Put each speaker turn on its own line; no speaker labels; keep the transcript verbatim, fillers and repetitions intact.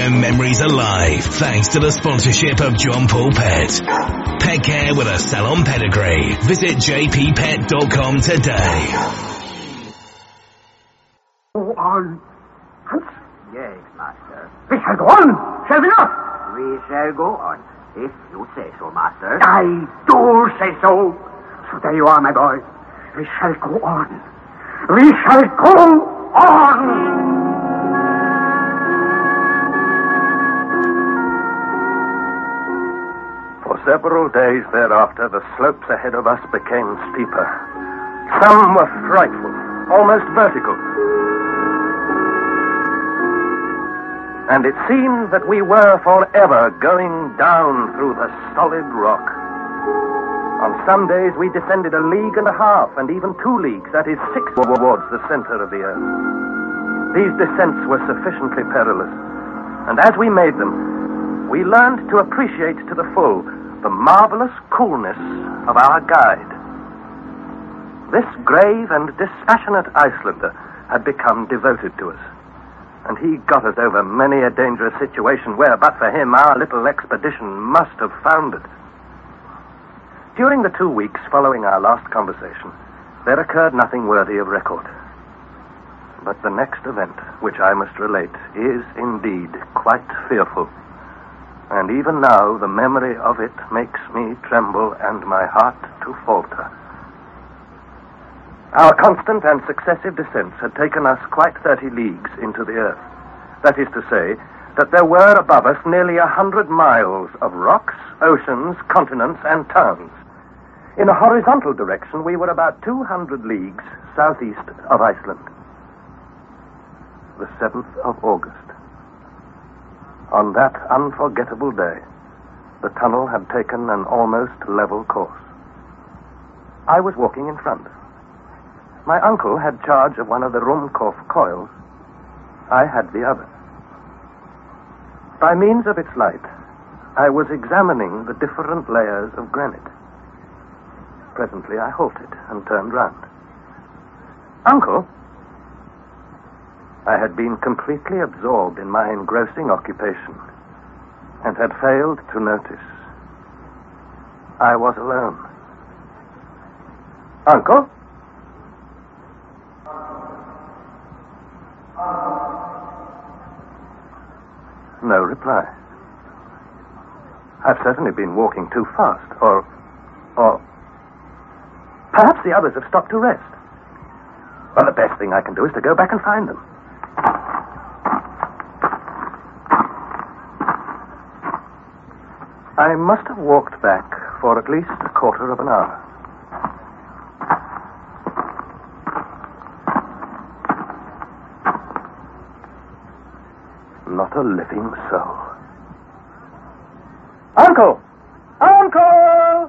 them memories alive thanks to the sponsorship of John Paul Pet. Pet care with a salon pedigree. Visit j p pet dot com today.
Go on, Hans.
Yes, master.
We shall go on, shall we not?
We shall go on, if you say so, master.
I do say so. So there you are, my boy. We shall go on. We shall go on.
For several days thereafter, the slopes ahead of us became steeper. Some were frightful, almost vertical. And it seemed that we were forever going down through the solid rock. On some days we descended a league and a half, and even two leagues, that is six, towards the center of the earth. These descents were sufficiently perilous, and as we made them, we learned to appreciate to the full the marvelous coolness of our guide. This grave and dispassionate Icelander had become devoted to us, and he got us over many a dangerous situation where, but for him, our little expedition must have foundered. During the two weeks following our last conversation, there occurred nothing worthy of record. But the next event, which I must relate, is indeed quite fearful. And even now, the memory of it makes me tremble and my heart to falter. Our constant and successive descents had taken us quite thirty leagues into the earth. That is to say, that there were above us nearly a hundred miles of rocks, oceans, continents, and towns. In a horizontal direction, we were about two hundred leagues southeast of Iceland. The seventh of August. On that unforgettable day, the tunnel had taken an almost level course. I was walking in front. My uncle had charge of one of the Ruhmkorff coils. I had the other. By means of its light, I was examining the different layers of granite. Presently I halted and turned round. Uncle? I had been completely absorbed in my engrossing occupation and had failed to notice. I was alone. Uncle? No reply. I've certainly been walking too fast, or... or... perhaps the others have stopped to rest. Well, the best thing I can do is to go back and find them. I must have walked back for at least a quarter of an hour. Not a living soul. Uncle! Uncle!